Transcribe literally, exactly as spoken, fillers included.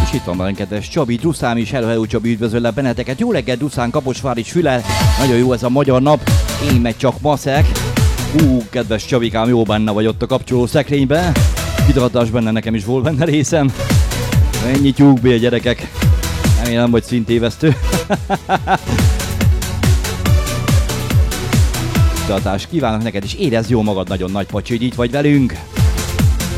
És itt van velem kedves Csabi, Druszám is, hello, hello Csabi, üdvözöllek benneteket. Jó reggel Druszán, Kaposvár is Fülel, nagyon jó ez a magyar nap, én meg csak maszek. Hú, kedves Csabikám, jó benne vagy ott a kapcsoló szekrényben. Hidratás benne, nekem is volt benne részem. Ennyi tyúkbél gyerekek, remélem vagy szintévesztő. Hidratás kívánok neked, és érezd jó magad, nagyon nagy pacsi, hogy itt vagy velünk.